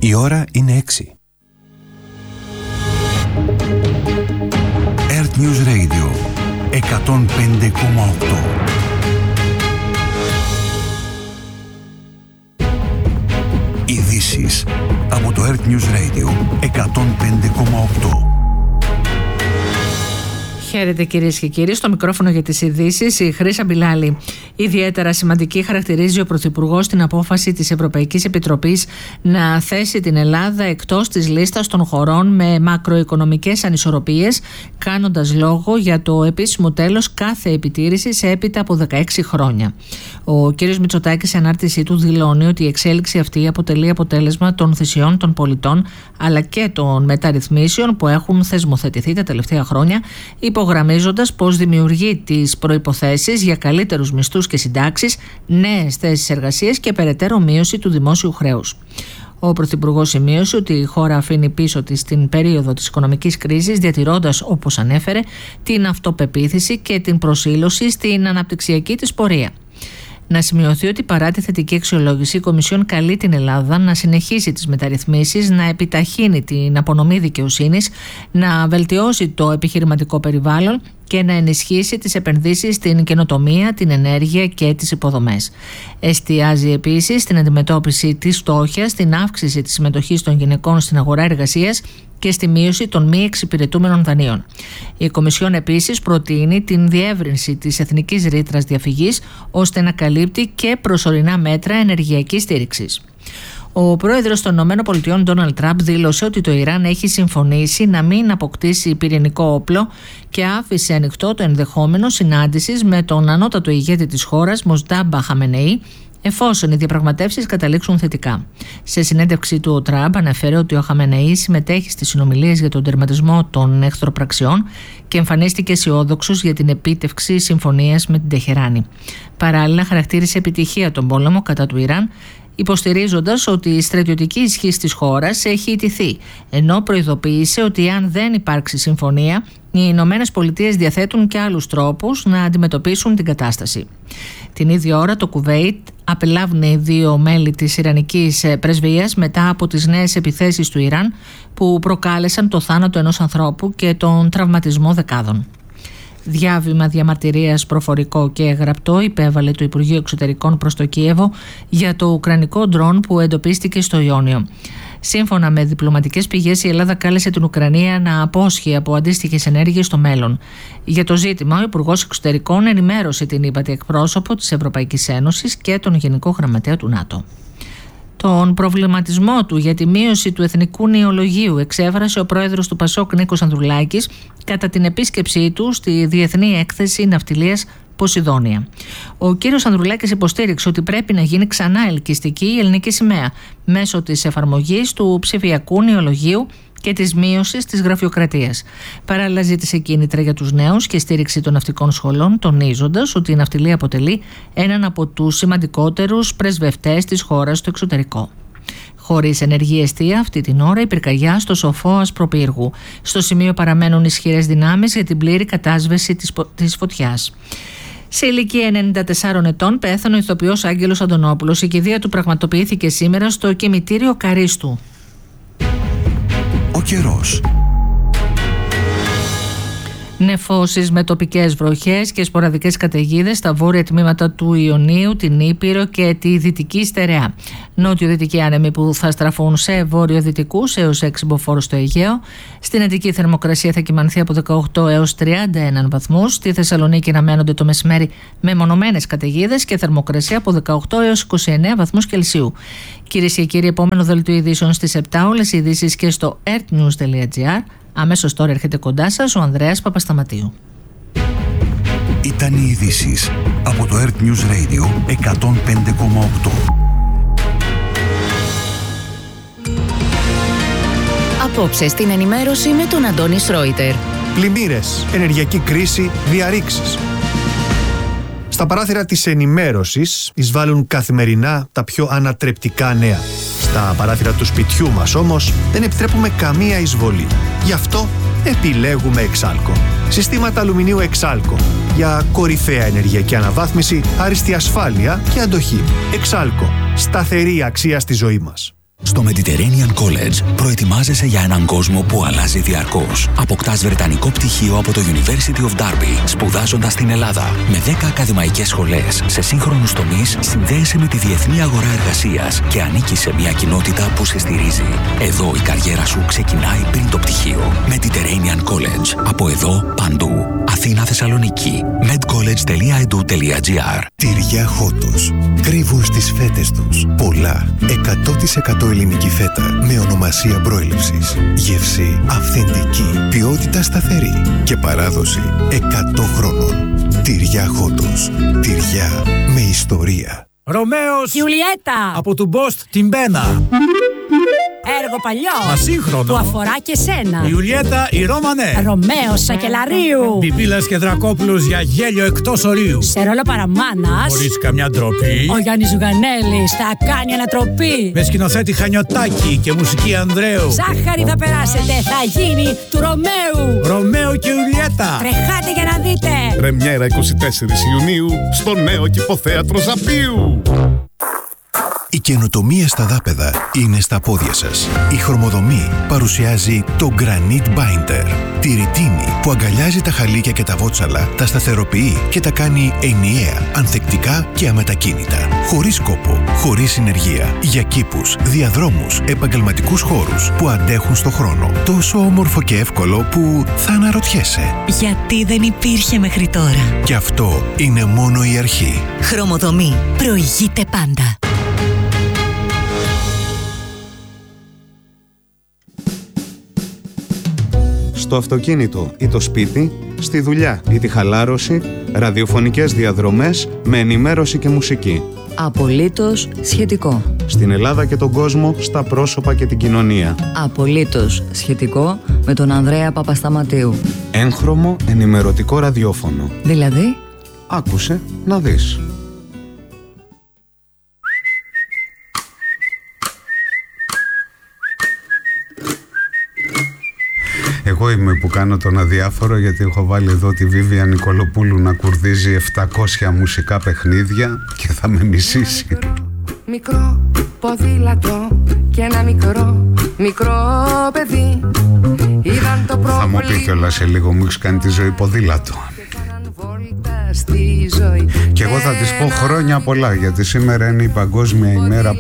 Η ώρα είναι 6. Earth News Radio 105,8. Ειδήσεις από το Earth News Radio 105,8. Χαίρετε κυρίες και κύριοι, στο μικρόφωνο για τις ειδήσεις η Χρύσα Μπιλάλη. Ιδιαίτερα σημαντική χαρακτηρίζει ο Πρωθυπουργός την απόφαση της Ευρωπαϊκής Επιτροπής να θέσει την Ελλάδα εκτός της λίστας των χωρών με μακροοικονομικές ανισορροπίες, κάνοντας λόγο για το επίσημο τέλος κάθε επιτήρησης έπειτα από 16 χρόνια. Ο κ. Μητσοτάκης σε ανάρτησή του δηλώνει ότι η εξέλιξη αυτή αποτελεί αποτέλεσμα των θυσιών των πολιτών αλλά και των μεταρρυθμίσεων που έχουν θεσμοθετηθεί τα τελευταία χρόνια, υπογραμμίζοντας πως δημιουργεί τις προϋποθέσεις για καλύτερους μισθούς και συντάξεις, νέες θέσεις εργασίας και περαιτέρω μείωση του δημόσιου χρέους. Ο Πρωθυπουργός σημείωσε ότι η χώρα αφήνει πίσω της την περίοδο της οικονομικής κρίσης, διατηρώντας, όπως ανέφερε, την αυτοπεποίθηση και την προσήλωση στην αναπτυξιακή της πορεία. Να σημειωθεί ότι παρά τη θετική αξιολόγηση, η Κομισιόν καλεί την Ελλάδα να συνεχίσει τις μεταρρυθμίσεις, να επιταχύνει την απονομή δικαιοσύνης, να βελτιώσει το επιχειρηματικό περιβάλλον και να ενισχύσει τις επενδύσεις στην καινοτομία, την ενέργεια και τις υποδομές. Εστιάζει επίσης στην αντιμετώπιση της φτώχειας, στην αύξηση της συμμετοχής των γυναικών στην αγορά εργασίας και στη μείωση των μη εξυπηρετούμενων δανείων. Η Κομισιόν επίσης προτείνει την διεύρυνση της εθνικής ρήτρας διαφυγής ώστε να καλύπτει και προσωρινά μέτρα ενεργειακής στήριξης. Ο πρόεδρος των ΗΠΑ, Ντόναλντ Τραμπ, δήλωσε ότι το Ιράν έχει συμφωνήσει να μην αποκτήσει πυρηνικό όπλο και άφησε ανοιχτό το ενδεχόμενο συνάντησης με τον ανώτατο ηγέτη της χώρας, Μοζτάμπα Χαμενεή, εφόσον οι διαπραγματεύσεις καταλήξουν θετικά. Σε συνέντευξή του, ο Τραμπ αναφέρει ότι ο Χαμενεή συμμετέχει στις συνομιλίες για τον τερματισμό των εχθροπραξιών και εμφανίστηκε αισιόδοξος για την επίτευξη συμφωνίας με την Τεχεράνη. Παράλληλα, χαρακτήρισε επιτυχία τον πόλεμο κατά του Ιράν, υποστηρίζοντας ότι η στρατιωτική ισχύ της χώρας έχει ιτηθεί, ενώ προειδοποίησε ότι αν δεν υπάρξει συμφωνία, οι Ηνωμένες Πολιτείες διαθέτουν και άλλους τρόπους να αντιμετωπίσουν την κατάσταση. Την ίδια ώρα το Κουβέιτ απελάβνει 2 μέλη της Ιρανικής πρεσβείας μετά από τις νέες επιθέσεις του Ιράν που προκάλεσαν το θάνατο ενός ανθρώπου και τον τραυματισμό δεκάδων. Διάβημα διαμαρτυρίας προφορικό και γραπτό υπέβαλε το Υπουργείο Εξωτερικών προς το Κίεβο για το ουκρανικό ντρόν που εντοπίστηκε στο Ιόνιο. Σύμφωνα με διπλωματικές πηγές, η Ελλάδα κάλεσε την Ουκρανία να απόσχει από αντίστοιχες ενέργειες στο μέλλον. Για το ζήτημα, ο Υπουργός Εξωτερικών ενημέρωσε την ύπατη εκπρόσωπο της Ευρωπαϊκής Ένωσης και τον Γενικό Γραμματέα του ΝΑΤΟ. Τον προβληματισμό του για τη μείωση του εθνικού νεολογίου εξέφρασε ο πρόεδρος του ΠΑΣΟΚ Νίκος Ανδρουλάκης κατά την επίσκεψή του στη Διεθνή Έκθεση Ναυτιλίας Ποσειδόνια. Ο κύριος Ανδρουλάκης υποστήριξε ότι πρέπει να γίνει ξανά ελκυστική η ελληνική σημαία μέσω της εφαρμογής του ψηφιακού νεολογίου και της μείωσης της γραφειοκρατίας. Παράλληλα, ζήτησε κίνητρα για τους νέους και στήριξη των ναυτικών σχολών, τονίζοντας ότι η ναυτιλία αποτελεί έναν από τους σημαντικότερους πρεσβευτές της χώρας στο εξωτερικό. Χωρίς ενεργή εστία, αυτή την ώρα η πυρκαγιά στο Σοφό Ασπροπύργου. Στο σημείο παραμένουν ισχυρές δυνάμεις για την πλήρη κατάσβεση της φωτιάς. Σε ηλικία 94 ετών πέθανε ο ηθοποιός Άγγελος Αντωνόπουλος. Η κηδεία του πραγματοποιήθηκε σήμερα στο κημητήριο Καρίστου. Ο καιρός. Νεφώσεις με τοπικές βροχές και σποραδικές καταιγίδες στα βόρεια τμήματα του Ιωνίου, την Ήπειρο και τη Δυτική Στερεά. Νότιο-δυτικοί άνεμοι που θα στραφούν σε βόρειο-δυτικούς έως 6 μποφόρ στο Αιγαίο. Στην Αττική θερμοκρασία θα κυμανθεί από 18 έως 31 βαθμούς. Στη Θεσσαλονίκη αναμένονται το μεσημέρι με μονομένες καταιγίδες και θερμοκρασία από 18 έως 29 βαθμούς Κελσίου. Κυρίες και κύριοι, επόμενο δελτίο ειδήσεων στις 7. Όλες οι ειδήσεις και στο earthnews.gr. Αμέσως τώρα έρχεται κοντά σας ο Ανδρέας Παπασταματίου. Ήταν οι ειδήσεις από το Earth News Radio 105,8. Απόψε στην ενημέρωση με τον Αντώνη Σρόιτερ. Πλημμύρες, ενεργειακή κρίση, διαρρήξεις. Στα παράθυρα της ενημέρωσης εισβάλλουν καθημερινά τα πιο ανατρεπτικά νέα. Στα παράθυρα του σπιτιού μας όμως δεν επιτρέπουμε καμία εισβολή. Γι' αυτό επιλέγουμε Εξάλκο. Συστήματα αλουμινίου Εξάλκο για κορυφαία ενεργειακή αναβάθμιση, άριστη ασφάλεια και αντοχή. Εξάλκο. Σταθερή αξία στη ζωή μας. Στο Mediterranean College προετοιμάζεσαι για έναν κόσμο που αλλάζει διαρκώς. Αποκτάς βρετανικό πτυχίο από το University of Derby, σπουδάζοντας στην Ελλάδα. Με 10 ακαδημαϊκές σχολές σε σύγχρονους τομείς, συνδέεσαι με τη διεθνή αγορά εργασίας και ανήκεις σε μια κοινότητα που σε στηρίζει. Εδώ η καριέρα σου ξεκινάει πριν το πτυχίο. Mediterranean College. Από εδώ, παντού. Αθήνα, Θεσσαλονίκη. medcollege.edu.gr. Τυριά Χότος. Κρύβουν στις φέτες τους πολλά 100% ελληνική φέτα με ονομασία προέλευσης. Γεύση αυθεντική, ποιότητα σταθερή και παράδοση 100 χρόνων. Τυριά Χότος. Τυριά με ιστορία. Ρωμαίος Γιουλιέτα από του Μπόστ την Μπένα. Έργο παλιό Ασύγχρονο που αφορά και σένα. Ιουλιέτα η Ρωμανέ. Ρωμαίος Σακελαρίου. Μπιμπίλας και Δρακόπουλος για γέλιο εκτός ορίου. Σε ρόλο παραμάνας Χωρίς καμιά ντροπή. ο Γιάννης Ζουγανέλης θα κάνει ανατροπή. Με σκηνοθέτη Χανιωτάκη και μουσική Ανδρέου. Ζάχαρη θα περάσετε, θα γίνει του Ρωμαίου. Ρωμαίο και Ιουλιέτα. Τρεχάτε για να δείτε. Πρεμιέρα 24 Ιουνίου στο νέο Κηποθέατρο Ζαπίου. Η καινοτομία στα δάπεδα είναι στα πόδια σας. Η Χρωμοδομή παρουσιάζει το Granite Binder. Τη ρητίνη που αγκαλιάζει τα χαλίκια και τα βότσαλα, τα σταθεροποιεί και τα κάνει ενιαία, ανθεκτικά και αμετακίνητα. Χωρίς κόπο, χωρίς συνεργεία. Για κήπους, διαδρόμους, επαγγελματικούς χώρους που αντέχουν στο χρόνο. Τόσο όμορφο και εύκολο που θα αναρωτιέσαι. Γιατί δεν υπήρχε μέχρι τώρα. Και αυτό είναι μόνο η αρχή. Χρωμοδομή. Προηγείται πάντα. Στο αυτοκίνητο ή το σπίτι, στη δουλειά ή τη χαλάρωση, ραδιοφωνικές διαδρομές με ενημέρωση και μουσική. Απολύτως σχετικό. Στην Ελλάδα και τον κόσμο, στα πρόσωπα και την κοινωνία. Απολύτως σχετικό με τον Ανδρέα Παπασταματίου. Έγχρωμο ενημερωτικό ραδιόφωνο. Δηλαδή? Άκουσε να δεις. Εγώ είμαι που κάνω τον αδιάφορο, γιατί έχω βάλει εδώ τη Βίβια Νικολοπούλου να κουρδίζει 700 μουσικά παιχνίδια και θα με μισήσει. Μικρό ποδήλατο και ένα μικρό παιδί είδαν το πρόβλημα. Θα μου πει κιόλας σε λίγο, μου έχεις κάνει τη ζωή ποδήλατο. Και εγώ θα της πω χρόνια πολλά, γιατί σήμερα είναι η Παγκόσμια ημέρα